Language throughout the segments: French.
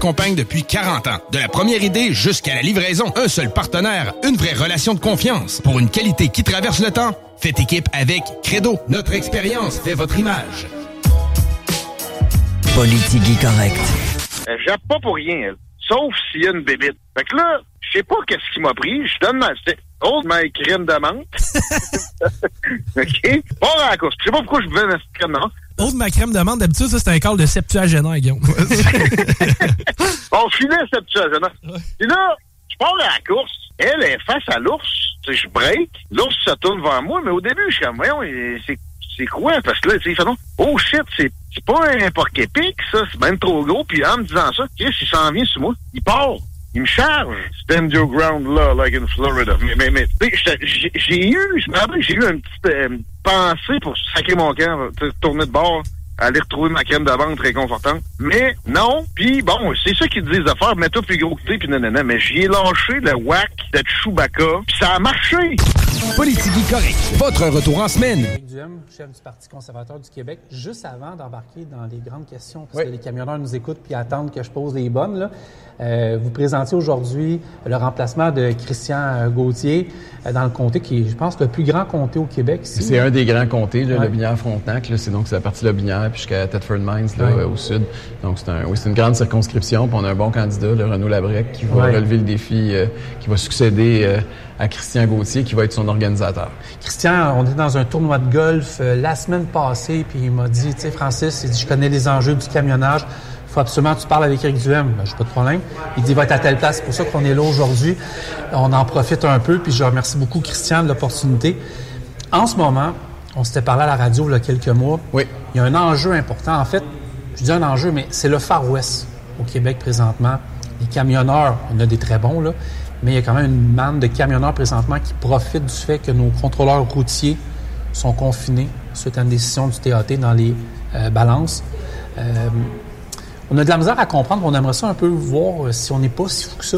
accompagne depuis 40 ans. De la première idée jusqu'à la livraison, un seul partenaire, une vraie relation de confiance. Pour une qualité qui traverse le temps, faites équipe avec Credo. Notre expérience fait votre image. Politique correct. Elle jappe pas pour rien, elle. Sauf s'il y a une bébite. Fait que là, je sais pas qu'est-ce qui m'a pris. Je donne ma crème de menthe. OK? Bon, à la course. Je sais pas pourquoi je buvais ma crème de menthe. Autre ma crème de menthe, d'habitude, ça, c'est un call de septuagénaire, Guillaume. On filait septuagénaire. Puis là, je pars à la course. Elle est face à l'ours. Tu sais, je break. L'ours se tourne vers moi, mais au début, je suis comme, voyons, c'est quoi? Parce que là, tu sais, il fait non. Oh shit, c'est pas un porc-épic, ça. C'est même trop gros. Puis en me disant ça, Chris, il s'en vient sur moi. Il part. Il me charge. Stand your ground là, like in Florida. Mais tu sais, j'ai eu une petite pensée pour sacrer mon camp, tourner de bord, aller retrouver ma crème de menthe réconfortante. Mais non. Puis bon, c'est ça qu'ils disent de faire. Mets-toi plus gros que t'es, puis nanana. Mais j'y ai lâché le whack de Chewbacca, puis ça a marché. Politique correct. Votre retour en semaine. Éric Duhem, chef du Parti conservateur du Québec. Juste avant d'embarquer dans les grandes questions, parce que les camionneurs nous écoutent puis attendent que je pose les bonnes, là. Vous présentiez aujourd'hui le remplacement de Christian Gauthier dans le comté qui est, je pense, le plus grand comté au Québec. Ici, c'est un des grands comtés, là, Lobinière-Frontenac. Là, c'est la partie Lobinière puis jusqu'à Thetford Mines là, au sud. Donc c'est une grande circonscription. Puis on a un bon candidat, le Renaud Labrec, qui va relever le défi, qui va succéder à Christian Gauthier, qui va être son organisateur. Christian, on est dans un tournoi de golf la semaine passée, puis il m'a dit, tu sais, Francis, il dit, je connais les enjeux du camionnage. Il faut absolument que tu parles avec Éric Duhem. Ben, j'ai pas de problème. Il dit, il va être à telle place. C'est pour ça qu'on est là aujourd'hui. On en profite un peu, puis je remercie beaucoup Christian de l'opportunité. En ce moment, on s'était parlé à la radio il y a quelques mois. Oui. Il y a un enjeu important. En fait, je dis un enjeu, mais c'est le Far West au Québec présentement. Les camionneurs, on a des très bons, là, mais il y a quand même une manne de camionneurs présentement qui profitent du fait que nos contrôleurs routiers sont confinés suite à une décision du TAT dans les balances. On a de la misère à comprendre, on aimerait ça un peu voir si on n'est pas si fou que ça.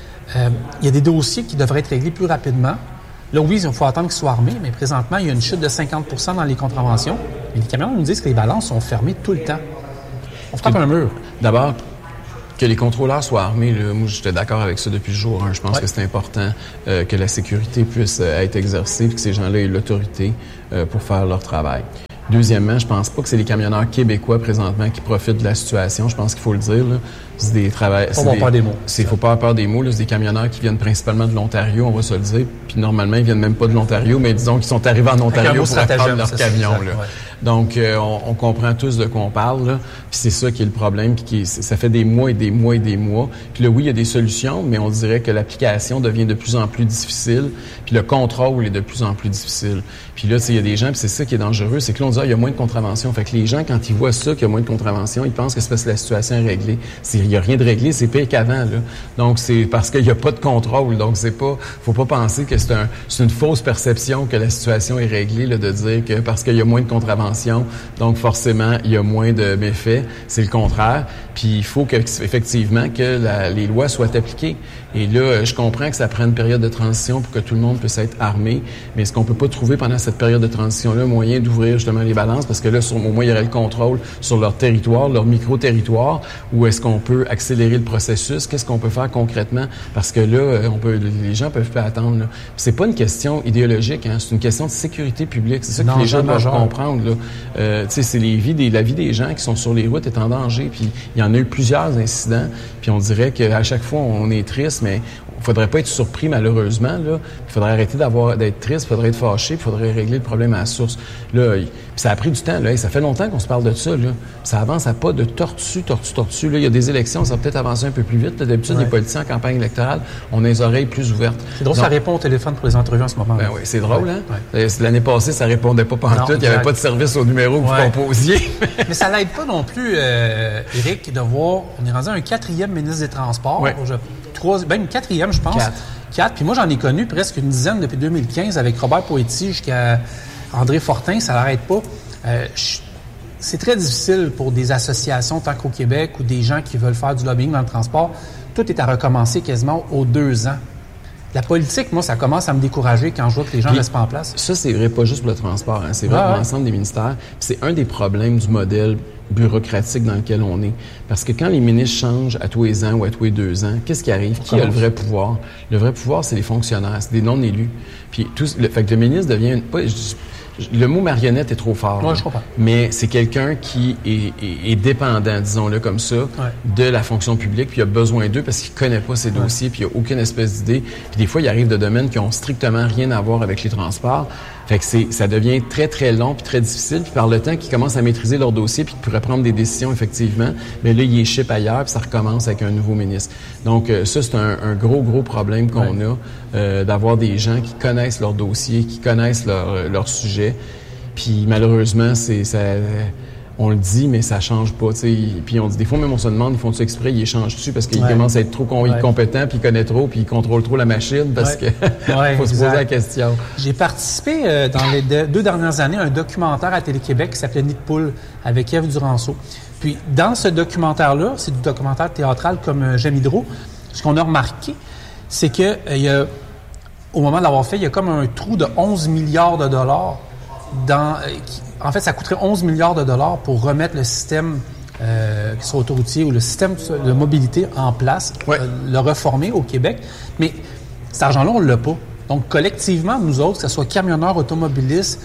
Il y a des dossiers qui devraient être réglés plus rapidement. Là, oui, il faut attendre qu'ils soient armés, mais présentement, il y a une chute de 50 % dans les contraventions. Et les camionneurs nous disent que les balances sont fermées tout le temps. On frappe un mur. D'abord, que les contrôleurs soient armés, là, moi, j'étais d'accord avec ça depuis le jour 1. Je pense que c'est important que la sécurité puisse être exercée et que ces gens-là aient l'autorité pour faire leur travail. Deuxièmement, je pense pas que c'est les camionneurs québécois présentement qui profitent de la situation. Je pense qu'il faut le dire, là. C'est des travailleurs. Faut pas avoir peur des mots. Faut pas avoir peur des mots, là. C'est des camionneurs qui viennent principalement de l'Ontario, on va se le dire. Puis normalement, ils viennent même pas de l'Ontario, mais disons qu'ils sont arrivés en Ontario pour prendre leur camion, là. Ouais. Donc, on comprend tous de quoi on parle, là. Puis c'est ça qui est le problème. Ça fait des mois et des mois et des mois. Puis là, oui, il y a des solutions, mais on dirait que l'application devient de plus en plus difficile. Puis le contrôle est de plus en plus difficile. Puis là, tu sais, il y a des gens, puis c'est ça qui est dangereux, c'est que là, on dit, il y a moins de contraventions. Fait que les gens, quand ils voient ça, qu'il y a moins de contraventions, ils pensent que c'est parce que la situation est réglée. Il n'y a rien de réglé, c'est pire qu'avant, là. Donc, c'est parce qu'il n'y a pas de contrôle. Donc, faut pas penser que c'est une fausse perception que la situation est réglée, là, de dire que parce qu'il y a moins de contraventions, donc forcément, il y a moins de méfaits. C'est le contraire. Puis, il faut effectivement que les lois soient appliquées. Et là, je comprends que ça prend une période de transition pour que tout le monde puisse être armé. Mais est-ce qu'on peut pas trouver pendant cette période de transition-là un moyen d'ouvrir justement les balances? Parce que là, au moins, il y aurait le contrôle sur leur territoire, leur micro-territoire. Ou est-ce qu'on peut accélérer le processus? Qu'est-ce qu'on peut faire concrètement? Parce que là, les gens peuvent pas attendre, là. Puis c'est pas une question idéologique, hein? C'est une question de sécurité publique. C'est ça que les gens doivent comprendre, là. Tu sais, c'est la vie des gens qui sont sur les routes est en danger. Puis il y en a eu plusieurs incidents. Puis on dirait qu'à chaque fois, on est triste, mais il faudrait pas être surpris, malheureusement, là. Il faudrait arrêter d'être triste, il faudrait être fâché, il faudrait régler le problème à la source. Là, puis ça a pris du temps, là. Ça fait longtemps qu'on se parle de ça, là. Ça avance à pas de tortue. Là, il y a des élections, ça va peut-être avancer un peu plus vite. Là, d'habitude, les politiciens en campagne électorale, on a les oreilles plus ouvertes. C'est drôle, ça répond au téléphone pour les entrevues en ce moment. Ben oui, c'est drôle, hein? Ouais. L'année passée, ça répondait pas pantoute. Il n'y avait pas de service au numéro que vous composiez. Mais ça l'aide pas non plus, Éric, de voir, on est rendu à un 4e ministre des Transports. Ouais. Une 4e, je pense. 4. Puis moi, j'en ai connu presque une dizaine depuis 2015 avec Robert Poetti jusqu'à André Fortin. Ça n'arrête pas. C'est très difficile pour des associations, tant qu'au Québec, ou des gens qui veulent faire du lobbying dans le transport. Tout est à recommencer quasiment aux 2 ans. La politique, moi, ça commence à me décourager quand je vois que les gens ne laissent pas en place. Ça, c'est vrai, pas juste pour le transport, hein, c'est vrai pour l'ensemble des ministères. C'est un des problèmes du modèle bureaucratique dans lequel on est. Parce que quand les ministres changent à tous les ans ou à tous les 2 ans, qu'est-ce qui arrive? Qui a le vrai pouvoir? Le vrai pouvoir, c'est les fonctionnaires, c'est des non-élus. Puis fait que le ministre devient... Le mot marionnette est trop fort. Moi, je comprends. Mais c'est quelqu'un qui est dépendant, disons-le comme ça, de la fonction publique, puis il a besoin d'eux parce qu'il connaît pas ses dossiers, puis il a aucune espèce d'idée. Puis des fois, il arrive de domaines qui ont strictement rien à voir avec les transports. Fait que ça devient très, très long puis très difficile. Puis par le temps qu'ils commencent à maîtriser leur dossier puis qu'ils pourraient prendre des décisions, effectivement, mais là, ils échappent ailleurs puis ça recommence avec un nouveau ministre. Donc, ça, c'est un gros, gros problème qu'on a, d'avoir des gens qui connaissent leur dossier, qui connaissent leur sujet. Puis malheureusement, on le dit, mais ça change pas. T'sais. Puis on dit, des fois, même on se demande, ils font-tu exprès, ils échangent dessus parce qu'ils commencent à être trop compétents, puis ils connaissent trop, puis ils contrôlent trop la machine parce que faut se poser la question. J'ai participé dans les 2 dernières années à un documentaire à Télé-Québec qui s'appelait Nid de poule avec Ève Duranceau. Puis dans ce documentaire-là, c'est du documentaire théâtral comme J'aime Hydro, ce qu'on a remarqué, c'est que au moment de l'avoir fait, il y a comme un trou de 11 milliards de dollars en fait, ça coûterait 11 milliards de dollars pour remettre le système qui soit autoroutier ou le système de mobilité en place, le reformer au Québec. Mais cet argent-là, on ne l'a pas. Donc, collectivement, nous autres, que ce soit camionneurs, automobilistes...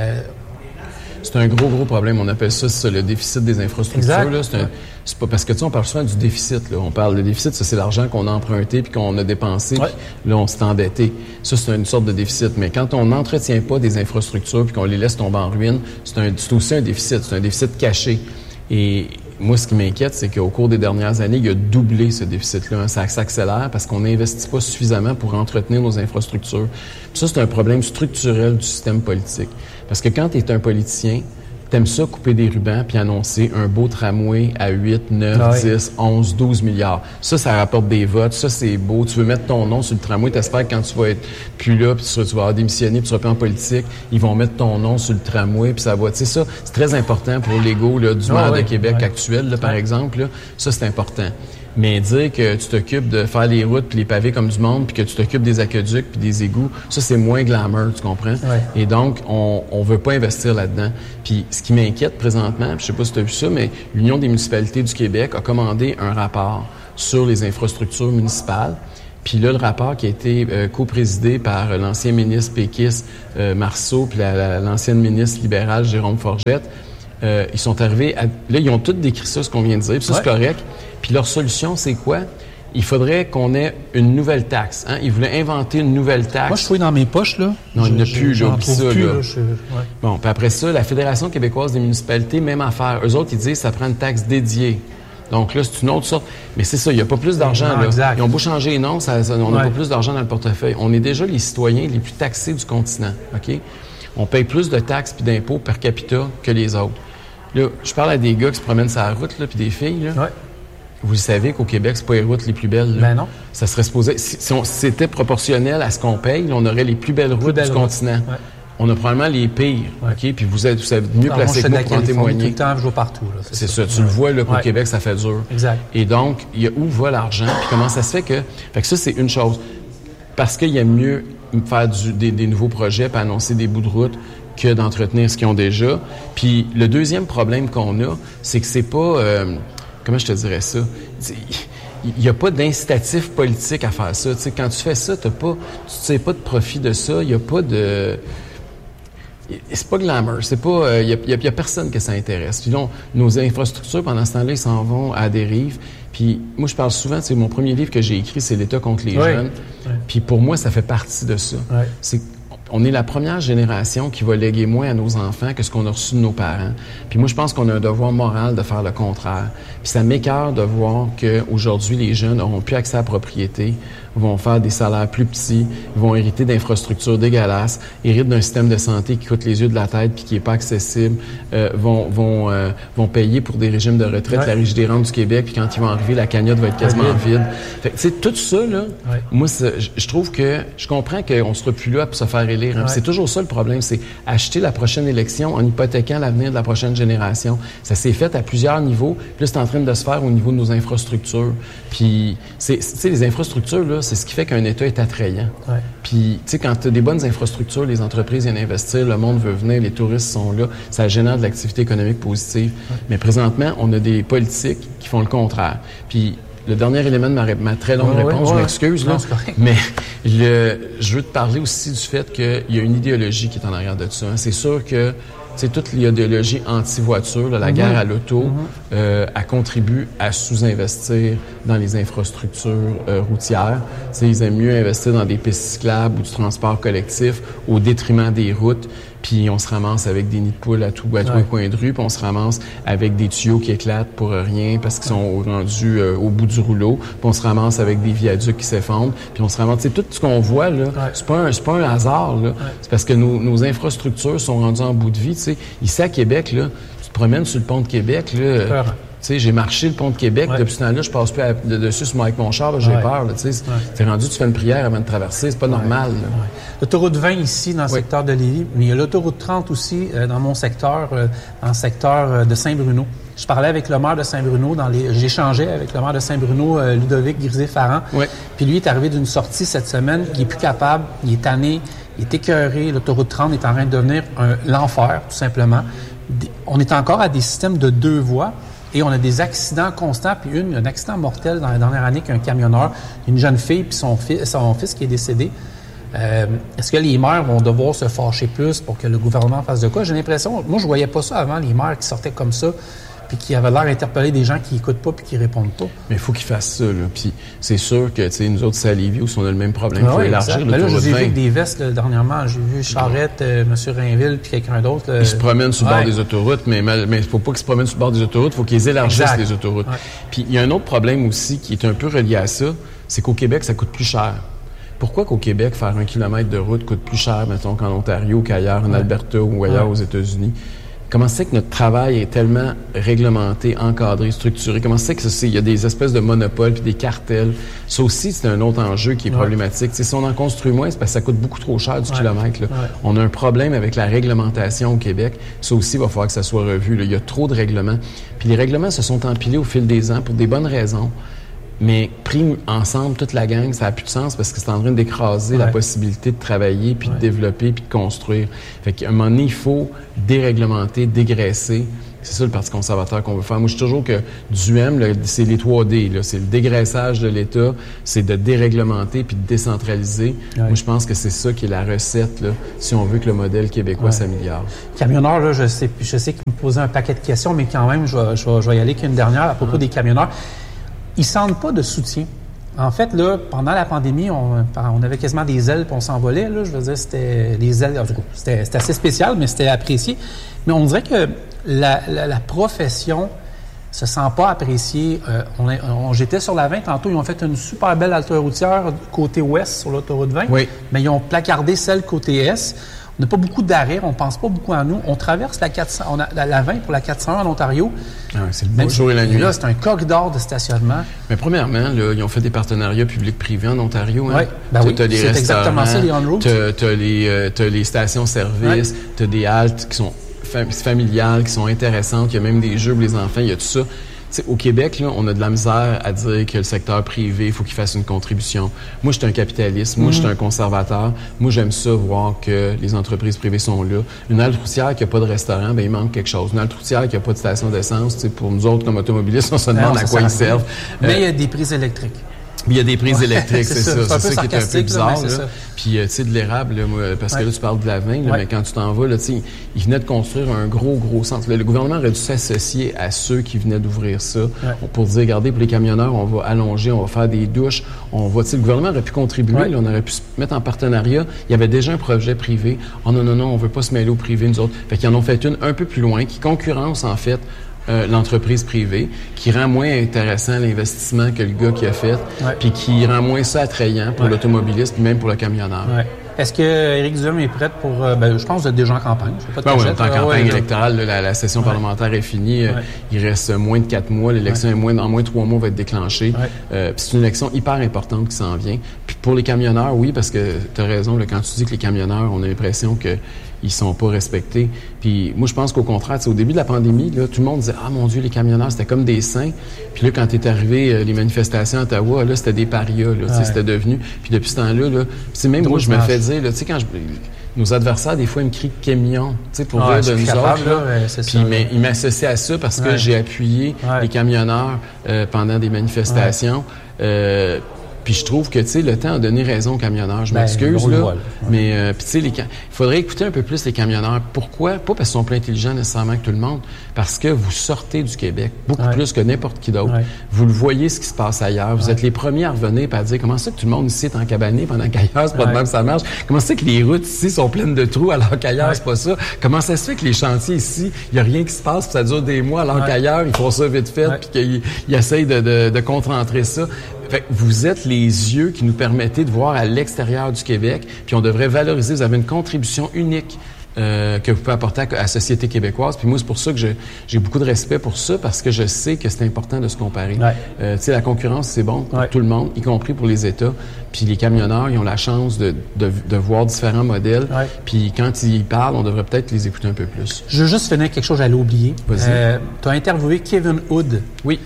c'est un gros, gros problème. On appelle ça le déficit des infrastructures. Là. C'est pas parce que, tu sais, on parle souvent du déficit. Là. On parle de déficit, ça, c'est l'argent qu'on a emprunté puis qu'on a dépensé, puis là, on s'est endetté. Ça, c'est une sorte de déficit. Mais quand on n'entretient pas des infrastructures puis qu'on les laisse tomber en ruine, c'est aussi un déficit. C'est un déficit caché. Et moi, ce qui m'inquiète, c'est qu'au cours des dernières années, il a doublé ce déficit-là. Ça s'accélère parce qu'on n'investit pas suffisamment pour entretenir nos infrastructures. Puis ça, c'est un problème structurel du système politique. Parce que quand tu es un politicien, t'aimes ça couper des rubans puis annoncer un beau tramway à 8, 9, 10, 11, 12 milliards. Ça rapporte des votes. Ça, c'est beau. Tu veux mettre ton nom sur le tramway. T'espères que quand tu vas être plus là, puis tu vas avoir démissionné, puis tu seras plus en politique, ils vont mettre ton nom sur le tramway, puis ça va... Tu sais, ça, c'est très important pour l'ego du maire de Québec actuel, là, par exemple. Là. Ça, c'est important. Mais dire que tu t'occupes de faire les routes puis les pavés comme du monde, puis que tu t'occupes des aqueducs puis des égouts, ça, c'est moins glamour, tu comprends? Et donc, on veut pas investir là-dedans. Puis ce qui m'inquiète présentement, je sais pas si tu as vu ça, mais l'Union des municipalités du Québec a commandé un rapport sur les infrastructures municipales. Puis là, le rapport qui a été co-présidé par l'ancien ministre péquiste Marceau puis l'ancienne ministre libérale Jérôme Forgette, ils sont arrivés là, ils ont tous décrit ça, ce qu'on vient de dire, puis ça, c'est correct. Puis leur solution, c'est quoi? Il faudrait qu'on ait une nouvelle taxe. Hein? Ils voulaient inventer une nouvelle taxe. Moi, je fouille dans mes poches, là. Non, il n'y en a plus, j'en oublie trouve ça, plus, là. là. Bon, puis après ça, la Fédération québécoise des municipalités, même affaire. Eux autres, ils disent que ça prend une taxe dédiée. Donc là, c'est une autre sorte. Mais c'est ça, il n'y a pas plus d'argent, là. Exact. Ils ont beau changer les noms, on n'a pas plus d'argent dans le portefeuille. On est déjà les citoyens les plus taxés du continent, OK? On paye plus de taxes puis d'impôts per capita que les autres. Là, je parle à des gars qui se promènent sur la route, là, puis des filles, là. Vous le savez qu'au Québec, c'est pas les routes les plus belles. Là. Ben non. Ça serait supposé... Si c'était proportionnel à ce qu'on paye, là, on aurait les plus belles routes du continent. Ouais. On a probablement les pires. OK? Puis vous êtes mieux placé que moi pour en témoigner. Tout le temps, je vois partout. Là, c'est ça. Tu le vois, là, qu'au Québec, ça fait dur. Exact. Et donc, où va l'argent? Puis comment ça se fait que... Fait que ça, c'est une chose. Parce qu'il y a mieux faire des nouveaux projets puis annoncer des bouts de route que d'entretenir ce qu'ils ont déjà. Puis le deuxième problème qu'on a, c'est que c'est pas... comment je te dirais ça? Il n'y a pas d'incitatif politique à faire ça. T'sais, quand tu fais ça, tu ne sais pas de profit de ça. Il n'y a pas de... C'est pas glamour. C'est pas... Il y a personne que ça intéresse. Puis là, nos infrastructures, pendant ce temps-là, ils s'en vont à dérive. Puis moi, je parle souvent, mon premier livre que j'ai écrit, c'est « L'État contre les jeunes ». Puis pour moi, ça fait partie de ça. On est la première génération qui va léguer moins à nos enfants que ce qu'on a reçu de nos parents. Puis moi, je pense qu'on a un devoir moral de faire le contraire. Puis ça m'écœure de voir qu'aujourd'hui, les jeunes n'auront plus accès à la propriété, vont faire des salaires plus petits, vont hériter d'infrastructures dégueulasses, héritent d'un système de santé qui coûte les yeux de la tête puis qui n'est pas accessible, vont payer pour des régimes de retraite la Régie des rentes du Québec, puis quand ils vont arriver, la cagnotte va être quasiment vide. Fait que, tu sais, tout ça, là, moi, je trouve que je comprends qu'on ne sera plus là pour se faire élire. C'est toujours ça le problème, c'est acheter la prochaine élection en hypothéquant l'avenir de la prochaine génération. Ça s'est fait à plusieurs niveaux, puis là, c'est en train de se faire au niveau de nos infrastructures. Puis, les infrastructures, là, c'est ce qui fait qu'un État est attrayant. Ouais. Puis, tu sais, quand tu as des bonnes infrastructures, les entreprises viennent investir, le monde veut venir, les touristes sont là, ça génère de l'activité économique positive. Ouais. Mais présentement, on a des politiques qui font le contraire. Puis, le dernier élément de ma très longue réponse, je m'excuse, là, mais je veux te parler aussi du fait qu'il y a une idéologie qui est en arrière de ça. C'est sûr que toute l'idéologie anti-voiture, la guerre à l'auto, elle contribue à sous-investir dans les infrastructures routières. Ils aiment mieux investir dans des pistes cyclables ou du transport collectif au détriment des routes. Puis on se ramasse avec des nids de poules à tous les coins de rue, puis on se ramasse avec des tuyaux qui éclatent pour rien parce qu'ils sont rendus au bout du rouleau, puis on se ramasse avec des viaducs qui s'effondrent, puis on se ramasse... tout ce qu'on voit, là, c'est pas un hasard, là. C'est parce que nos infrastructures sont rendues en bout de vie, tu sais. Ici, à Québec, là, tu te promènes sur le pont de Québec, là... Tu sais, j'ai marché le pont de Québec. Depuis ce temps-là, je passe plus dessus avec mon char. Là, j'ai peur. Tu sais, t'es rendu, tu fais une prière avant de traverser. C'est pas normal. L'autoroute 20 ici, dans le secteur de Lévis, mais il y a l'autoroute 30 aussi dans mon secteur, dans le secteur de Saint-Bruno. Je parlais avec le maire de Saint-Bruno. J'échangeais avec le maire de Saint-Bruno, Ludovic Grisé-Farrand. Puis lui est arrivé d'une sortie cette semaine. Il est plus capable. Il est tanné. Il est écœuré. L'autoroute 30 est en train de devenir l'enfer, tout simplement. On est encore à des systèmes de 2 voies. Et on a des accidents constants, puis un accident mortel dans la dernière année qu'un camionneur, une jeune fille puis son fils qui est décédé. Est-ce que les maires vont devoir se fâcher plus pour que le gouvernement fasse de quoi? J'ai l'impression, moi je voyais pas ça avant, les maires qui sortaient comme ça, puis qui avaient l'air d'interpeller des gens qui écoutent pas puis qui répondent pas. Mais il faut qu'ils fassent ça, là. Puis c'est sûr que, tu sais, nous autres, c'est à Lévis où on a le même problème. Il faut élargir l'autoroute 20. Là, j'ai vu avec des vestes, là, dernièrement. J'ai vu Charette, M. Rainville puis quelqu'un d'autre. Ils se promènent sur le bord des autoroutes, mais il faut pas qu'ils se promènent sur le bord des autoroutes. Il faut qu'ils élargissent les autoroutes. Puis il y a un autre problème aussi qui est un peu relié à ça, c'est qu'au Québec, ça coûte plus cher. Pourquoi qu'au Québec, faire 1 kilomètre de route coûte plus cher, mettons, qu'en Ontario, qu'ailleurs, en Alberta ou ailleurs aux États-Unis? Comment c'est que notre travail est tellement réglementé, encadré, structuré? Comment c'est qu'il y a des espèces de monopoles puis des cartels? Ça aussi, c'est un autre enjeu qui est problématique. T'sais, si on en construit moins, c'est parce que ça coûte beaucoup trop cher du kilomètre. Là. On a un problème avec la réglementation au Québec. Ça aussi, il va falloir que ça soit revu. Là. Il y a trop de règlements. Puis les règlements se sont empilés au fil des ans pour des bonnes raisons. Mais pris ensemble, toute la gang, ça n'a plus de sens parce que c'est en train d'écraser la possibilité de travailler, puis de développer, puis de construire. Fait qu'à un moment donné, il faut déréglementer, dégraisser. C'est ça le Parti conservateur qu'on veut faire. Moi, je dis toujours que du M, là, c'est les 3D. Là. C'est le dégraissage de l'État, c'est de déréglementer puis de décentraliser. Moi, je pense que c'est ça qui est la recette, là, si on veut que le modèle québécois s'améliore. Camionneurs, là, je sais qu'ils me posaient un paquet de questions, mais quand même, je vais y aller qu'une dernière à propos des camionneurs. Ils sentent pas de soutien. En fait, là, pendant la pandémie, on avait quasiment des ailes puis on s'envolait. Là, je veux dire, c'était les ailes. En tout cas, c'était assez spécial, mais c'était apprécié. Mais on dirait que la profession se sent pas appréciée. J'étais sur la 20 tantôt. Ils ont fait une super belle halte routière côté ouest sur l'autoroute 20. Oui. Mais ils ont placardé celle côté est. On n'a pas beaucoup d'arrêts, on pense pas beaucoup à nous. On traverse la 400, la 20 pour la 401 en Ontario. C'est le beau jour et la nuit. Là, c'est un corridor de stationnement. Mais premièrement, là, ils ont fait des partenariats publics-privés en Ontario. Hein? C'est exactement ça, les on-road. T'as les stations-service, t'as des haltes qui sont familiales, qui sont intéressantes. Il y a même des jeux pour les enfants, il y a tout ça. T'sais, au Québec, là, on a de la misère à dire que le secteur privé, il faut qu'il fasse une contribution. Moi, je suis un capitaliste. Moi, je suis un conservateur. Moi, j'aime ça, voir que les entreprises privées sont là. Une halte routière qui n'a pas de restaurant, il manque quelque chose. Une halte routière qui n'a pas de station d'essence, pour nous autres, comme automobilistes, on se demande à quoi ils servent. Mais il y a des prises électriques. Il y a des prises électriques, c'est ça. C'est ça qui est un peu bizarre. Là. Puis, tu sais, de l'érable, là, moi, parce que là, tu parles de la 20, là, mais quand tu t'en vas, là, tu sais, ils venaient de construire un gros centre. Là, le gouvernement aurait dû s'associer à ceux qui venaient d'ouvrir ça pour dire, regardez, pour les camionneurs, on va allonger, on va faire des douches, on va, tu sais, le gouvernement aurait pu contribuer, là, on aurait pu se mettre en partenariat. Il y avait déjà un projet privé. Oh non, on veut pas se mêler au privé, nous autres. Fait qu'ils en ont fait une un peu plus loin, qui concurrence, en fait, l'entreprise privée, qui rend moins intéressant l'investissement que le gars qui a fait, puis qui rend moins ça attrayant pour l'automobiliste, puis même pour le camionneur. Est-ce que Éric Duhem est prêt pour... je pense que vous êtes déjà en campagne. On est en campagne électorale. Là, la session parlementaire est finie. Il reste moins de 4 mois. L'élection est dans moins de 3 mois va être déclenchée. C'est une élection hyper importante qui s'en vient. Puis pour les camionneurs, oui, parce que tu as raison, là, quand tu dis que les camionneurs, on a l'impression qu'ils sont pas respectés. Puis moi, je pense qu'au contraire, au début de la pandémie, là, tout le monde disait « Ah, mon Dieu, les camionneurs, c'était comme des saints. » Puis là, quand est arrivé les manifestations à Ottawa, là, c'était des parias, là, c'était devenu. Puis depuis ce temps-là, là, même moi, je me fais dire, tu sais, quand nos adversaires, des fois, ils me crient « camion », tu sais, pour rire de nous autres. Là. Puis ils m'associent à ça parce que j'ai appuyé les camionneurs pendant des manifestations. Puis je trouve que, tu sais, le temps a donné raison aux camionneurs. Je m'excuse, là. Mais, puis tu sais, il faudrait écouter un peu plus les camionneurs. Pourquoi? Pas parce qu'ils sont plus intelligents nécessairement que tout le monde. Parce que vous sortez du Québec beaucoup plus que n'importe qui d'autre. Vous le voyez ce qui se passe ailleurs. Vous êtes les premiers à revenir et à dire comment ça que tout le monde ici est encabané pendant qu'ailleurs, c'est pas de même que ça marche. Comment ça que les routes ici sont pleines de trous alors qu'ailleurs, c'est pas ça. Comment ça se fait que les chantiers ici, il y a rien qui se passe puis ça dure des mois alors qu'ailleurs, ils font ça vite fait puis qu'ils essayent de contre-entrer ça. Fait que vous êtes les yeux qui nous permettaient de voir à l'extérieur du Québec, puis on devrait valoriser. Vous avez une contribution unique que vous pouvez apporter à la société québécoise. Puis moi, c'est pour ça que j'ai beaucoup de respect pour ça, parce que je sais que c'est important de se comparer. Tu sais, la concurrence, c'est bon pour tout le monde, y compris pour les États. Puis les camionneurs, ils ont la chance de voir différents modèles. Puis quand ils parlent, on devrait peut-être les écouter un peu plus. Je veux juste finir quelque chose, j'allais oublier. Vas-y. Tu as interviewé Kevin Hood. Oui.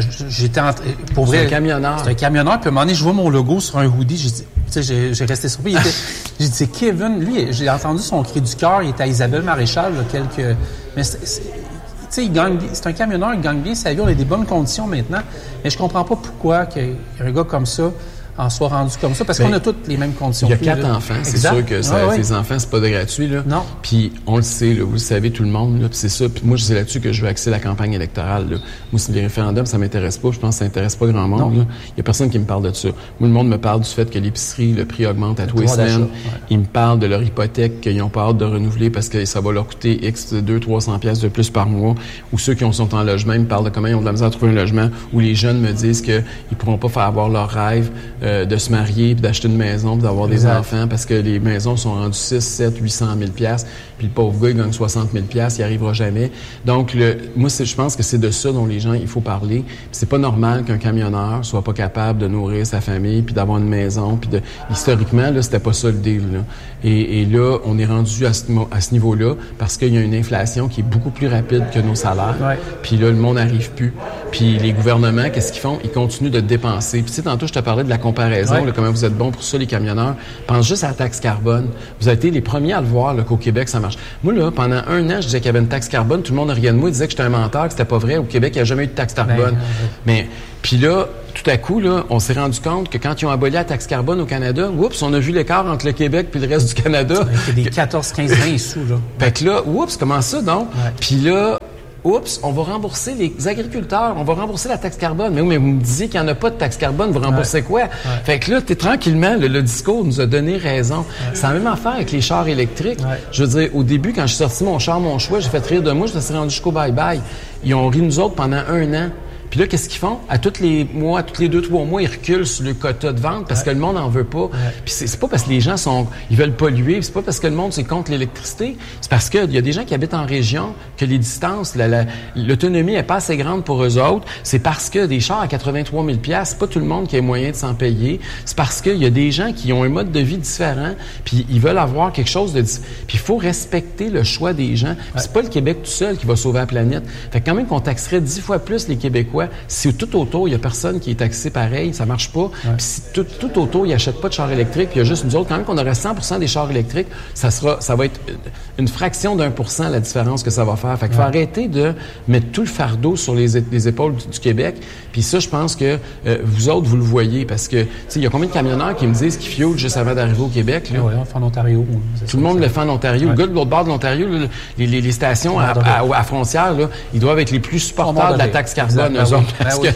Pour vrai, c'est un camionneur. C'est un camionneur. Puis à un moment donné, je vois mon logo sur un hoodie. J'ai resté surpris. J'ai dit, c'est Kevin. Lui, j'ai entendu son cri du cœur. Il était à Isabelle Maréchal, là, mais tu sais, c'est un camionneur, il gagne bien sa vie. On a des bonnes conditions maintenant. Mais je comprends pas pourquoi qu'un gars comme ça en soit rendu comme ça, parce qu'on a toutes les mêmes conditions. Il y a 4 enfants, c'est sûr que ces enfants, c'est pas de gratuit, là. Non. Puis on le sait, là, vous le savez tout le monde, là, puis c'est ça. Puis moi, c'est là-dessus que je veux axer la campagne électorale, là. Moi, c'est les référendums, ça m'intéresse pas. Je pense que ça intéresse pas grand monde, là. Il y a personne qui me parle de ça. Moi, le monde me parle du fait que l'épicerie, le prix augmente à tous les semaines. Ils me parlent de leur hypothèque qu'ils ont pas hâte de renouveler parce que ça va leur coûter X 200-300 pièces de plus par mois. Ou ceux qui sont en logement, ils me parlent de comment ils ont de la misère à trouver un logement. Ou les jeunes me disent qu'ils pourront pas faire avoir leur rêve de se marier puis d'acheter une maison, puis d'avoir des enfants, parce que les maisons sont rendues 6, 7, 800 000 $, puis le pauvre gars, il gagne 60 000 $, il arrivera jamais. Donc, moi, je pense que c'est de ça dont les gens, il faut parler. Puis c'est pas normal qu'un camionneur soit pas capable de nourrir sa famille, puis d'avoir une maison, puis historiquement, là, c'était pas ça le deal, là. Et là, on est rendu à ce niveau-là, parce qu'il y a une inflation qui est beaucoup plus rapide que nos salaires. Puis là, le monde n'arrive plus. Puis les gouvernements, qu'est-ce qu'ils font? Ils continuent de dépenser. Puis tu sais, tantôt, je te parlais de la comparaison, là, comment vous êtes bons pour ça, les camionneurs. Pense juste à la taxe carbone. Vous avez été les premiers à le voir, là, qu'au Québec, ça marche. Moi, là, pendant 1 an, je disais qu'il y avait une taxe carbone. Tout le monde riait de moi. Il disait que j'étais un menteur, que c'était pas vrai. Au Québec, il n'y a jamais eu de taxe carbone. Mais, puis là, tout à coup, là, on s'est rendu compte que quand ils ont aboli la taxe carbone au Canada, oups, on a vu l'écart entre le Québec puis le reste du Canada. C'est des 14, 15, 20 sous, là. Fait que là, oups, comment ça, donc? Puis là, oups, on va rembourser les agriculteurs, on va rembourser la taxe carbone. Mais vous me disiez qu'il n'y en a pas de taxe carbone, vous remboursez quoi? Fait que là, tranquillement, le discours nous a donné raison. C'est la même affaire avec les chars électriques. Je veux dire, au début, quand j'ai sorti mon char, mon choix, j'ai fait rire de moi, je me suis rendu jusqu'au bye-bye. Ils ont ri nous autres pendant 1 an. Puis là, qu'est-ce qu'ils font? À tous les mois, tous les 2-3 mois, ils reculent sur le quota de vente parce que le monde n'en veut pas. Puis c'est pas parce que les gens ils veulent polluer, c'est pas parce que le monde c'est contre l'électricité, c'est parce qu'il y a des gens qui habitent en région que les distances, l'autonomie est pas assez grande pour eux autres. C'est parce que des chars à 83 000 $, c'est pas tout le monde qui a moyen de s'en payer. C'est parce qu'il y a des gens qui ont un mode de vie différent, puis ils veulent avoir quelque chose de... Puis il faut respecter le choix des gens. C'est pas le Québec tout seul qui va sauver la planète. Fait que quand même qu'on taxerait 10 fois plus les Québécois, si tout autour, il y a personne qui est taxé pareil, ça marche pas. Puis si tout autour, ils n'achètent pas de chars électriques, puis il y a juste nous autres, quand même qu'on aurait 100% des chars électriques, ça va être une fraction d'1% la différence que ça va faire. Fait qu'il faut arrêter de mettre tout le fardeau sur les épaules du Québec. Puis ça, je pense que vous autres, vous le voyez, parce que, tu sais, il y a combien de camionneurs qui me disent qu'ils fioulent juste avant d'arriver au Québec, là? Oui, on le fait en Ontario. Tout le monde le fait en Ontario. Le gars de l'autre bord de l'Ontario, là, les stations à frontières, là, ils doivent être les plus supportables de la taxe carbone, eux autres. Parce que,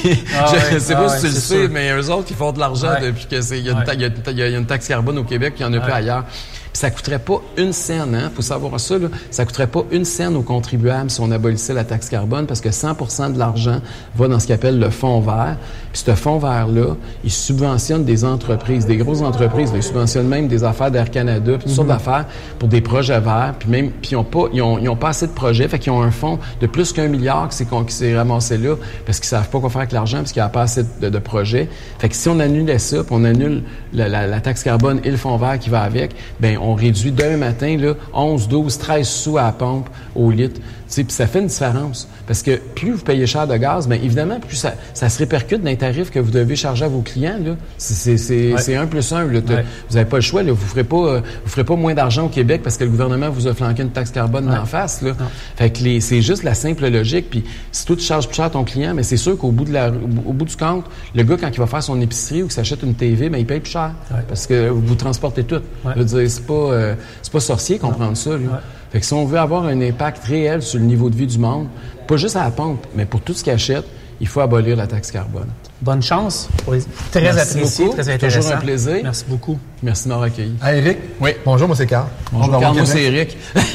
je ne sais pas si tu le sais, mais eux autres, ils font de l'argent depuis que il y a une taxe carbone au Québec, puis il n'y en a pas ailleurs. Puis ça coûterait pas une scène, hein? Faut savoir ça, là. Ça coûterait pas une scène aux contribuables si on abolissait la taxe carbone parce que 100% de l'argent va dans ce qu'on appelle le fonds vert. Puis ce fonds vert-là, il subventionne des entreprises, des grosses entreprises. Il subventionne même des affaires d'Air Canada, puis toutes sortes d'affaires pour des projets verts. Puis ils ont pas assez de projets. Fait qu'ils ont un fonds de plus qu'1 milliard qui s'est ramassé là parce qu'ils savent pas quoi faire avec l'argent parce qu'il n'y a pas assez de projets. Fait que si on annulait ça, puis on annule la taxe carbone et le fonds vert qui va avec, ben on réduit d'un matin là, 11, 12, 13 sous à la pompe au litre. Puis ça fait une différence. Parce que plus vous payez cher de gaz, bien évidemment, plus ça se répercute dans les tarifs que vous devez charger à vos clients. Là. C'est 1 plus 1. Là. Vous n'avez pas le choix. Là. Vous ferez pas moins d'argent au Québec parce que le gouvernement vous a flanqué une taxe carbone d'en face. Là. Fait que c'est juste la simple logique. Puis si toi, tu charges plus cher à ton client, mais c'est sûr qu'au bout du compte, le gars, quand il va faire son épicerie ou qu'il s'achète une TV, bien, il paye plus cher. Parce que vous transportez tout. Je veux dire, c'est pas sorcier comprendre ça. Là. Fait que si on veut avoir un impact réel sur le niveau de vie du monde, pas juste à la pompe, mais pour tout ce qu'ils achètent, il faut abolir la taxe carbone. Bonne chance. Très apprécié, très intéressant. Toujours un plaisir. Merci beaucoup. Merci de m'avoir accueilli. Eric? Oui. Bonjour, moi c'est Carl. Bonjour, Carl, moi c'est Eric.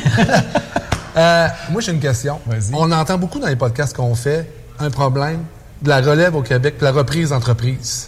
Moi j'ai une question. Vas-y. On entend beaucoup dans les podcasts qu'on fait un problème de la relève au Québec, de la reprise d'entreprise.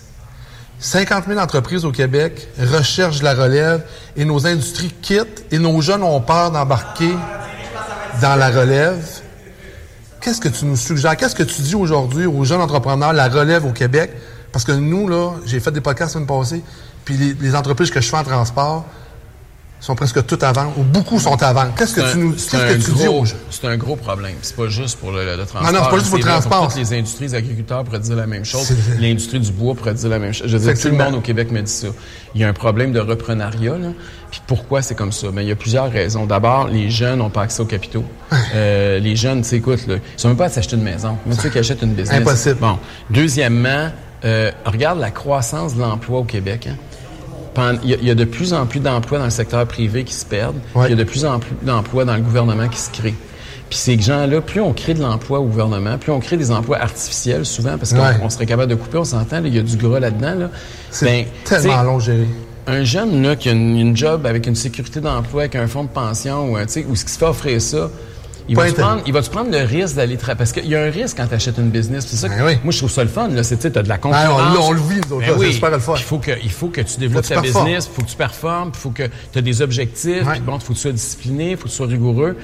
50 000 entreprises au Québec recherchent de la relève et nos industries quittent et nos jeunes ont peur d'embarquer dans la relève. Qu'est-ce que tu nous suggères? Qu'est-ce que tu dis aujourd'hui aux jeunes entrepreneurs, la relève au Québec? Parce que nous, là, j'ai fait des podcasts la semaine passée, puis les entreprises que je fais en transport sont presque toutes à vendre, ou beaucoup sont à vendre. Qu'est-ce que tu dis aux gens? C'est un gros problème. C'est pas juste pour le transport. Non, c'est pas juste pour le transport. Pour toutes les industries, les agriculteurs pourraient dire la même chose. L'industrie du bois pourrait dire la même chose. Je veux dire, tout le monde au Québec me dit ça. Il y a un problème de reprenariat, là. Puis pourquoi c'est comme ça? Bien, il y a plusieurs raisons. D'abord, les jeunes n'ont pas accès aux capitaux. Les jeunes, tu sais, écoute, là, ils sont même pas à s'acheter une maison. Même ceux qui achètent une business. Impossible. Bon. Deuxièmement, regarde la croissance de l'emploi au Québec, hein. Il y a de plus en plus d'emplois dans le secteur privé qui se perdent. Il y a de plus en plus d'emplois dans le gouvernement qui se créent. Puis ces gens-là, plus on crée de l'emploi au gouvernement, plus on crée des emplois artificiels souvent, parce qu'on serait capable de couper, on s'entend, il y a du gras là-dedans. Là. C'est tellement long géré. Un jeune là, qui a une job avec une sécurité d'emploi, avec un fonds de pension, ou ce qui se fait offrir ça, il va te prendre le risque d'aller travailler. Parce qu'il y a un risque quand tu achètes une business. C'est ça que, moi, je trouve ça le fun. Là, c'est, tu as de la concurrence. On le vit, c'est super le fun. Il faut que tu développes ta business, il faut que tu performes, il faut que tu aies des objectifs, puis bon, il faut que tu sois discipliné, il faut que tu sois rigoureux.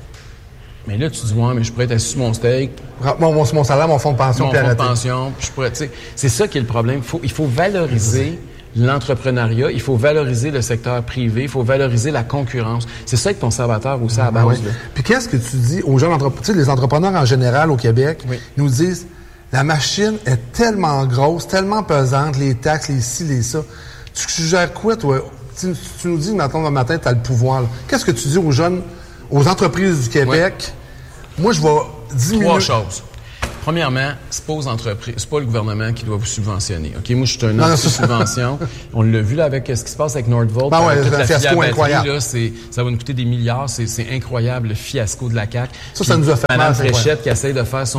Mais là, tu dis, mais je pourrais être assis sur mon steak. Mon salaire, mon fonds de pension, puis je pourrais, c'est ça qui est le problème. Il faut valoriser l'entrepreneuriat, il faut valoriser le secteur privé, il faut valoriser la concurrence. C'est ça être conservateur aussi à la base. Puis qu'est-ce que tu dis aux jeunes entrepreneurs, les entrepreneurs en général au Québec nous disent, la machine est tellement grosse, tellement pesante, les taxes, les ci, les ça. Tu suggères quoi, toi? Tu nous dis, maintenant, le matin, tu as le pouvoir. Là. Qu'est-ce que tu dis aux jeunes, aux entreprises du Québec? Moi, je vais diminuer... 3 choses. Premièrement, c'est pas aux entreprises, c'est pas le gouvernement qui doit vous subventionner. OK, moi, je suis un anti-subvention. On l'a vu là avec ce qui se passe avec Nordvolt. Toute la fiasco incroyable. Là, ça va nous coûter des milliards. C'est incroyable, le fiasco de la CAQ. Ça nous a fait Madame Fréchette qui essaye de faire son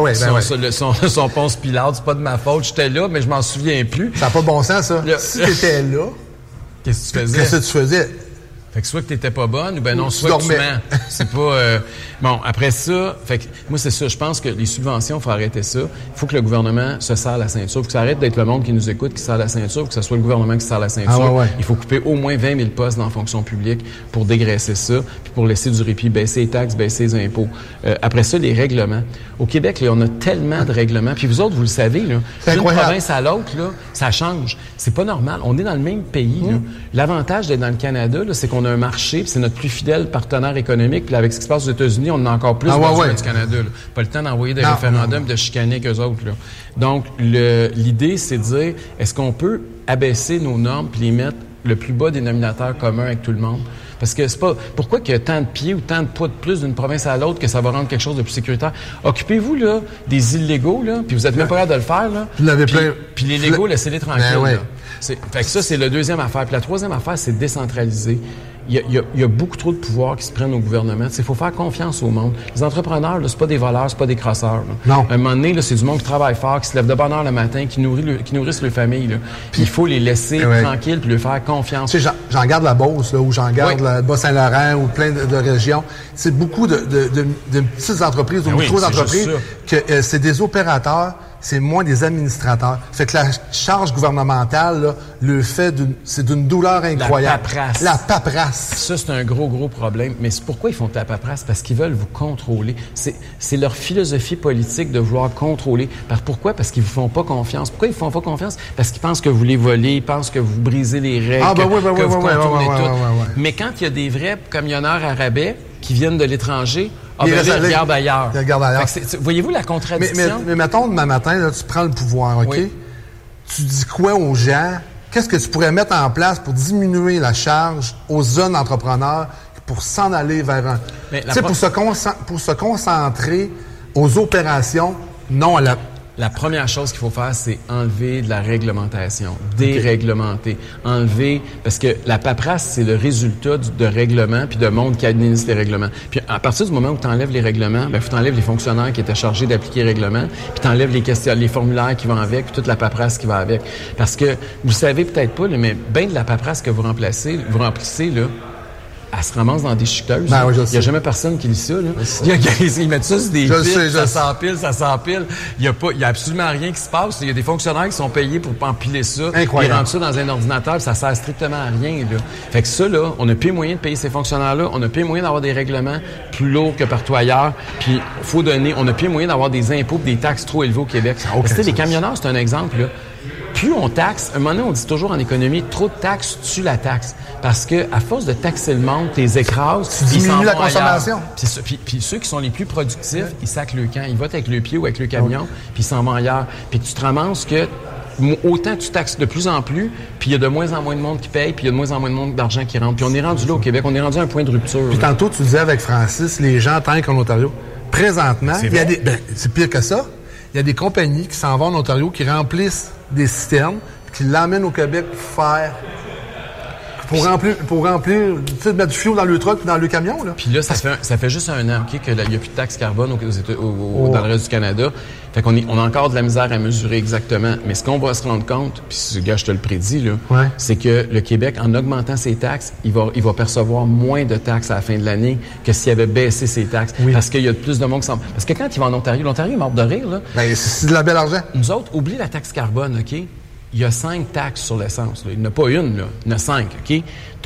Ponce Pilate. C'est pas de ma faute. J'étais là, mais je m'en souviens plus. Ça n'a pas de bon sens, ça. Si t'étais là... Qu'est-ce que tu faisais? Qu'est-ce que tu faisais? Fait que soit que t'étais pas bonne, ou ben non, soit que tu mens. C'est pas... Bon, après ça, fait que moi, c'est ça. Je pense que les subventions, il faut arrêter ça. Il faut que le gouvernement se serre la ceinture. Il faut que ça arrête d'être le monde qui nous écoute, qui serre la ceinture. Il faut que ce soit le gouvernement qui serre la ceinture. Il faut couper au moins 20 000 postes dans la fonction publique pour dégraisser ça, puis pour laisser du répit, baisser les taxes, baisser les impôts. Après ça, les règlements. Au Québec, là, on a tellement de règlements. Puis vous autres, vous le savez, là, d'une province à l'autre, là, ça change. C'est pas normal. On est dans le même pays. Là. L'avantage d'être dans le Canada, là, c'est qu'on a un marché, puis c'est notre plus fidèle partenaire économique. Puis avec ce qui se passe aux États-Unis, on en a encore plus du Canada. Là. Pas le temps d'envoyer des référendums, de chicaner avec eux autres. Là. Donc, l'idée, c'est de dire, est-ce qu'on peut abaisser nos normes puis les mettre le plus bas dénominateur commun avec tout le monde? Parce que c'est pas... Pourquoi qu'il y a tant de pieds ou tant de poids de plus d'une province à l'autre que ça va rendre quelque chose de plus sécuritaire? Occupez-vous, là, des illégaux, là, puis vous êtes même pas capable de le faire, là. Vous l'avez plein... Puis les légaux, laissez-les tranquilles, là. Fait que ça, c'est la deuxième affaire. Puis la troisième affaire, c'est décentraliser. il y a beaucoup trop de pouvoir qui se prennent au gouvernement. Il faut faire confiance au monde. Les entrepreneurs, là, c'est pas des voleurs, c'est pas des crosseurs. Là. Non. À un moment donné, là, c'est du monde qui travaille fort, qui se lève de bonne heure le matin, qui nourrissent leur famille. Là. Puis il faut les laisser tranquilles puis leur faire confiance. Tu sais, j'en garde la Beauce, là, ou j'en garde le Bas-Saint-Laurent, ou plein de régions. C'est beaucoup de petites entreprises ou grosses entreprises que c'est des opérateurs. C'est moins des administrateurs. Fait que la charge gouvernementale, là, c'est d'une douleur incroyable. La paperasse. Ça, c'est un gros problème. Mais c'est pourquoi ils font de la paperasse? Parce qu'ils veulent vous contrôler. C'est leur philosophie politique de vouloir contrôler. Pourquoi? Parce qu'ils vous font pas confiance. Pourquoi ils vous font pas confiance? Parce qu'ils pensent que vous les volez, ils pensent que vous brisez les règles, que vous contournez tout. Mais quand il y a des vrais camionneurs à rabais qui viennent de l'étranger, ils regardent ailleurs. Voyez-vous la contradiction? Mais mettons, demain matin, là, tu prends le pouvoir, OK? Oui. Tu dis quoi aux gens? Qu'est-ce que tu pourrais mettre en place pour diminuer la charge aux jeunes entrepreneurs pour s'en aller vers un... Pour se concentrer aux opérations, non à la... La première chose qu'il faut faire, c'est enlever de la réglementation, déréglementer, enlever, parce que la paperasse, c'est le résultat de règlements puis de monde qui administre les règlements. Puis à partir du moment où tu enlèves les règlements, il faut t'enlèves les fonctionnaires qui étaient chargés d'appliquer les règlements, puis t'enlèves les formulaires qui vont avec, puis toute la paperasse qui va avec. Parce que vous savez peut-être pas, mais bien de la paperasse que vous remplissez, là, elle se ramasse dans des chiqueteuses. Il n'y a jamais personne qui lit ça. Là. Ils mettent ça sur des piles, ça s'empile. Il y a absolument rien qui se passe. Il y a des fonctionnaires qui sont payés pour empiler ça. Incroyable. Ils rentrent ça dans un ordinateur, puis ça sert strictement à rien. Là. Fait que ça, là, on n'a plus moyen de payer ces fonctionnaires-là. On n'a plus moyen d'avoir des règlements plus lourds que partout ailleurs. Puis, on n'a plus moyen d'avoir des impôts et des taxes trop élevées au Québec. Les camionneurs, c'est un exemple, là. Plus on taxe, à un moment donné, on dit toujours en économie, trop de taxes tue la taxe. Parce que à force de taxer le monde, t'es écrases, ils s'en vont la consommation. Puis ceux qui sont les plus productifs, ils sacent le camp. Ils votent avec le pied ou avec le camion, puis ils s'en vont ailleurs. Puis tu te ramasses que autant tu taxes de plus en plus, puis il y a de moins en moins de monde qui paye, puis il y a de moins en moins de monde d'argent qui rentre. Puis on est rendu là au Québec, on est rendu à un point de rupture. Puis tantôt, tu disais avec Francis, les gens tankent en Ontario. Présentement, c'est pire que ça. Il y a des compagnies qui s'en vont en Ontario, qui remplissent des citernes, qui l'emmènent au Québec pour remplir, tu sais, mettre du fioul dans le truck et dans le camion, là. Puis là, ça fait juste un an, OK, qu'il n'y a plus de taxe carbone dans le reste du Canada. Fait qu'on a encore de la misère à mesurer exactement. Mais ce qu'on va se rendre compte, puis ce gars, je te le prédis, là, c'est que le Québec, en augmentant ses taxes, il va percevoir moins de taxes à la fin de l'année que s'il avait baissé ses taxes. Oui. Parce qu'il y a plus de monde qui s'en... Parce que quand il va en Ontario, l'Ontario est mort de rire, là. Ben, c'est de la belle argent. Nous autres, oublie la taxe carbone, OK? Il y a 5 taxes sur l'essence. Là. Il n'y en a pas une, là. Il y en a 5, OK?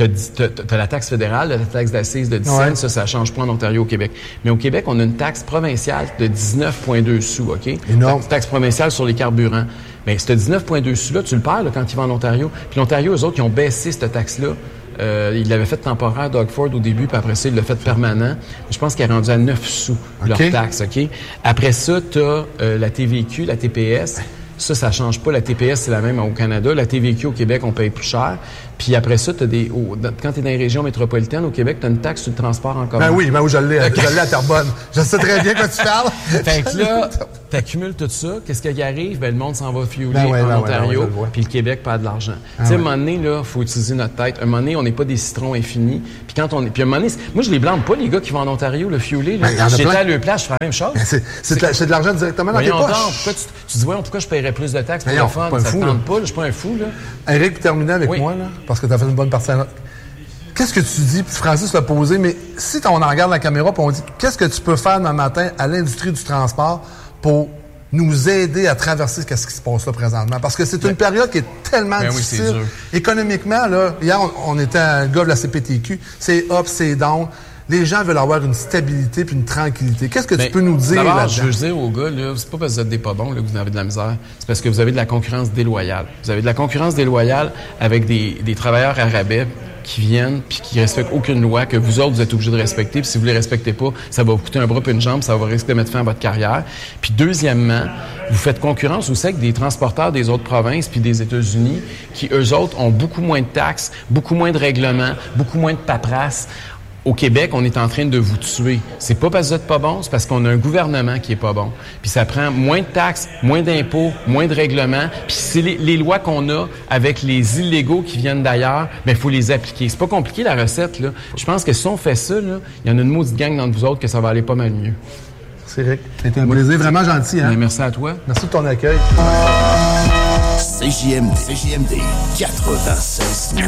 T'as la taxe fédérale, la taxe d'assises de 10 cents, ça change pas en Ontario, au Québec. Mais au Québec, on a une taxe provinciale de 19,2 sous, OK? Énorme. Taxe provinciale sur les carburants. Bien, ce 19,2 sous-là, tu le perds là, quand il va en Ontario. Puis l'Ontario, eux autres, ils ont baissé cette taxe-là. Il l'avait fait temporaire, Doug Ford, au début, puis après ça, il l'a fait permanent. Je pense qu'il est rendu à 9 sous, leur taxe, OK? Après ça, t'as la TVQ, la TPS. Ça change pas. La TPS, c'est la même au Canada. La TVQ, au Québec, on paye plus cher. Puis après ça, quand tu es dans les régions métropolitaines, au Québec, tu as une taxe sur le transport en commun. Ben oui, je l'ai à Terrebonne. Je sais très bien quand tu parles. Fait que là, tu accumules tout ça. Qu'est-ce qui arrive? Ben, le monde s'en va fueler en Ontario, puis le Québec perd de l'argent. Tu sais, à un moment donné, il faut utiliser notre tête. À un moment donné, on n'est pas des citrons infinis. Puis à un moment donné, moi, je les blâme pas, les gars qui vont en Ontario, le fueler. J'étais à leur place, je ferais la même chose. C'est de l'argent directement dans tes poches. Pourquoi tu dis, pourquoi je paierais plus de taxes pour le fun? Ça te tente pas, je suis pas un fou, là. Eric, terminé avec moi, là, parce que tu as fait une bonne partie. Qu'est-ce que tu dis? Puis Francis l'a posé, mais si on en regarde la caméra puis on dit, qu'est-ce que tu peux faire demain matin à l'industrie du transport pour nous aider à traverser ce qui se passe là présentement? Parce que c'est une période qui est tellement difficile. Oui, économiquement, là, hier, on était un gars de la CPTQ, c'est up, c'est down. Les gens veulent avoir une stabilité puis une tranquillité. Qu'est-ce que tu peux nous dire là-dedans? Je veux dire aux gars, là, c'est pas parce que vous êtes des pas bons là, que vous avez de la misère. C'est parce que vous avez de la concurrence déloyale. Vous avez de la concurrence déloyale avec des travailleurs à rabais qui viennent puis qui respectent aucune loi que vous autres, vous êtes obligés de respecter. Puis si vous les respectez pas, ça va vous coûter un bras puis une jambe, ça va risquer de mettre fin à votre carrière. Puis deuxièmement, vous faites concurrence aussi avec des transporteurs des autres provinces puis des États-Unis qui, eux autres, ont beaucoup moins de taxes, beaucoup moins de règlements, beaucoup moins de paperasse. Au Québec, on est en train de vous tuer. C'est pas parce que vous êtes pas bon, c'est parce qu'on a un gouvernement qui est pas bon. Puis ça prend moins de taxes, moins d'impôts, moins de règlements. Puis c'est les lois qu'on a avec les illégaux qui viennent d'ailleurs, il faut les appliquer. C'est pas compliqué la recette, là. Je pense que si on fait ça, là, il y en a une maudite gang d'entre vous autres que ça va aller pas mal mieux. C'est Rick. C'était un plaisir vraiment gentil, hein? Merci à toi. Merci de ton accueil. CJMD 96.9.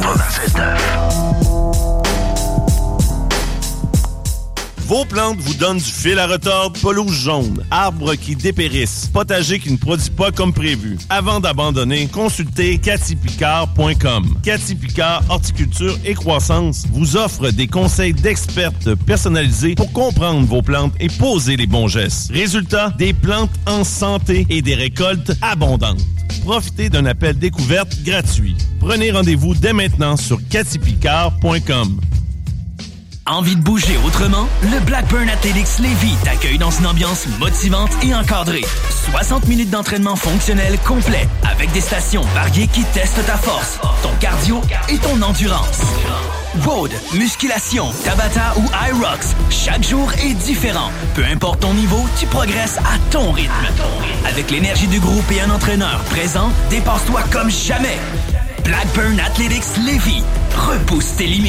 Vos plantes vous donnent du fil à retordre, pelouse jaune, arbres qui dépérissent, potager qui ne produit pas comme prévu. Avant d'abandonner, consultez cathypicard.com. Cathy Picard Horticulture et Croissance vous offre des conseils d'expertes personnalisés pour comprendre vos plantes et poser les bons gestes. Résultat, des plantes en santé et des récoltes abondantes. Profitez d'un appel découverte gratuit. Prenez rendez-vous dès maintenant sur cathypicard.com. Envie de bouger autrement? Le Blackburn Athletics Lévis t'accueille dans une ambiance motivante et encadrée. 60 minutes d'entraînement fonctionnel complet avec des stations variées qui testent ta force, ton cardio et ton endurance. Road, musculation, Tabata ou Hyrox, chaque jour est différent. Peu importe ton niveau, tu progresses à ton rythme. Avec l'énergie du groupe et un entraîneur présent, dépasse-toi comme jamais. Blackburn Athletics Lévis, repousse tes limites.